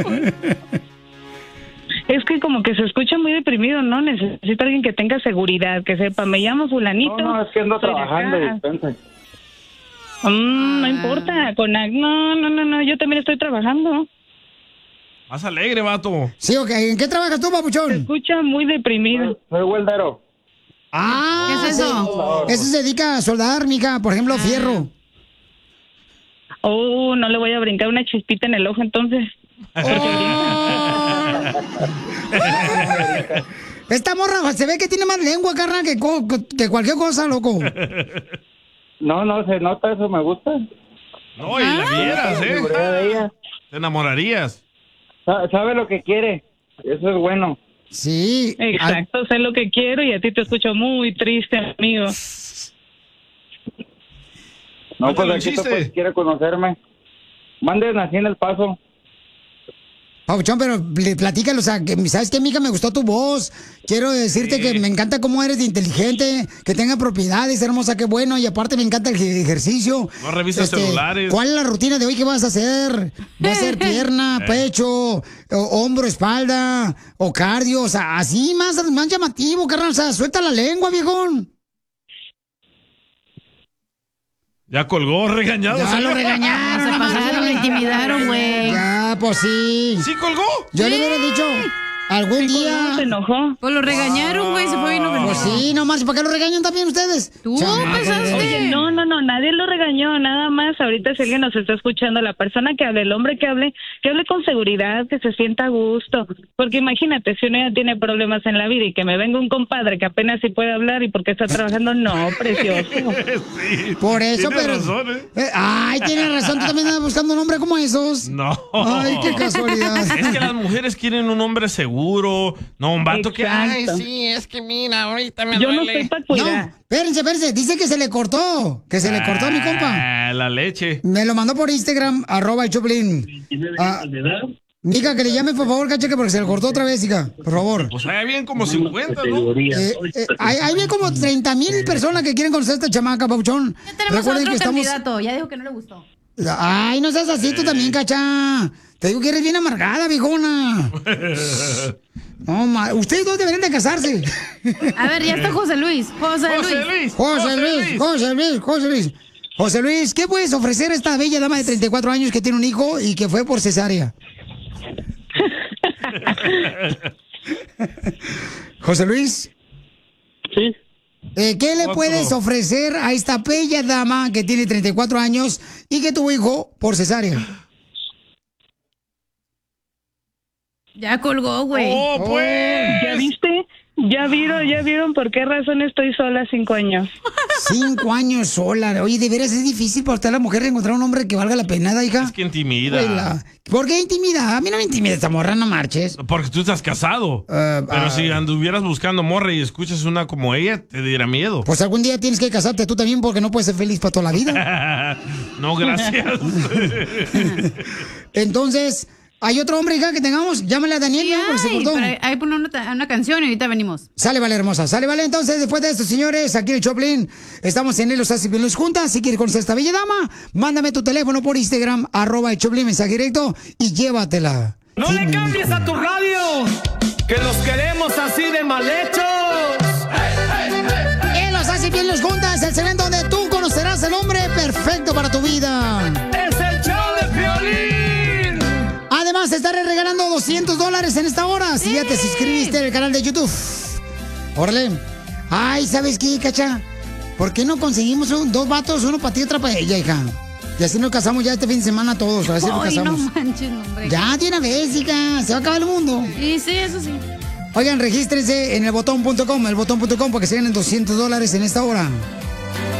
Es que como que se escucha muy deprimido, ¿no? Necesito a alguien que tenga seguridad, que sepa, me llamo fulanito. No, es que ando trabajando, dispensa. No importa, no, yo también estoy trabajando. Más alegre, vato. Sí, ok. ¿En qué trabajas tú, papuchón? Se escucha muy deprimido. Soy weldero. Ah, ¿qué es eso? Eso se dedica a soldar, mija, por ejemplo, fierro. Oh, no le voy a brincar una chispita en el ojo, entonces. Esta morra se ve que tiene más lengua, carnal, que cualquier cosa, loco. No, se nota, eso me gusta. No, y la vieras, Te enamorarías. Sabe lo que quiere. Eso es bueno. Sí. Exacto, sé lo que quiero y a ti te escucho muy triste, amigo. No, pues aquí pues quiere conocerme. Manden así en El Paso. Papuchón, pero platícalo, o sea, que, ¿sabes qué, mija? Me gustó tu voz. Quiero decirte que me encanta cómo eres de inteligente, que tenga propiedades, hermosa, qué bueno. Y aparte me encanta el ejercicio. No revisas celulares. ¿Cuál es la rutina de hoy que vas a hacer? ¿Va a ser pierna, pecho, hombro, espalda o cardio? O sea, así más llamativo, carnal. O sea, suelta la lengua, viejón. Ya colgó, regañado. Ya lo regañaron. Se pasaron, lo intimidaron, güey. Ya, pues sí. ¿Sí colgó? Yo le hubiera dicho, algún día... ¿Se enojó? Pues lo regañaron, güey, se fue y no Pues sí, nomás, ¿para qué lo regañan también ustedes? Tú pensaste. Oye, no, nadie lo regañó, nada más. Ahorita si alguien nos está escuchando, la persona que hable, el hombre que hable con seguridad, que se sienta a gusto. Porque imagínate, si uno ya tiene problemas en la vida y que me venga un compadre que apenas sí puede hablar y porque está trabajando, no, precioso. Sí. Por eso, Tienes pero... razón, Ay, tienes razón, tú también andas buscando un hombre como esos. No. Ay, qué casualidad. Es que las mujeres quieren un hombre seguro, no un vato que... Ay, Exacto. sí, es que mira, ahorita me Yo duele. no estoy para cuidar. No, espérense, dice que se le cortó, a mi compa. La leche. Me lo mandó por Instagram, @Choplin. Diga que le llame, por favor, cacheque, porque se le cortó otra vez, hija, por favor. Pues hay bien como 50, ¿no? Hay bien como 30,000 personas que quieren conocer a esta chamaca, Pauchón. Ya tenemos Recuerden otro que estamos... candidato, ya dijo que no le gustó. Ay, no seas así tú también, cacha. Te digo que eres bien amargada, viejona. No, ustedes dos deberían de casarse. A ver, ya está José Luis. José Luis, ¿qué puedes ofrecer a esta bella dama de 34 años que tiene un hijo y que fue por cesárea? José Luis. Sí. ¿Qué le puedes ofrecer a esta bella dama que tiene 34 años y que tuvo hijo por cesárea? Ya colgó, güey. ¡Oh, pues! ¿Ya viste? ¿Ya vieron por qué razón estoy sola 5 años? 5 años sola. Oye, de veras es difícil para usted, la mujer, encontrar un hombre que valga la pena, hija. Es que intimida. Oila. ¿Por qué intimida? A mí no me intimida esta morra, no marches. Porque tú estás casado. Pero si anduvieras buscando morra y escuchas una como ella, te diera miedo. Pues algún día tienes que casarte tú también porque no puedes ser feliz para toda la vida. No, gracias. Entonces... ¿hay otro hombre, hija, que tengamos? Llámale a Daniel, Sí, ¿no? Porque se cortó. ahí pone una canción y ahorita venimos. Sale, vale, hermosa. Sale, vale. Entonces, después de esto, señores, aquí en el Choplin, estamos en Los Haces Bien Los Juntas. Si quieres conocer a esta bella dama, mándame tu teléfono por Instagram, @el Choplin, mensaje directo, y llévatela. No Sí, le cambies a tu radio, que los queremos así de mal hechos. En Los Haces Bien Los Juntas, el segmento donde tú conocerás el hombre perfecto para tu vida. Es el show de Piolín. Además, te estaré regalando $200 en esta hora si ya te suscribiste al canal de YouTube. Órale. Ay, ¿sabes qué, cacha? ¿Por qué no conseguimos dos vatos, uno para ti y otro para ella, hija? Y así nos casamos ya este fin de semana todos. A ver si nos Ay, no casamos. manches, hombre. Ya de una vez, hija. Se va a acabar el mundo. Sí, eso sí. Oigan, regístrense en elbotón.com, para que se ganen $200 en esta hora.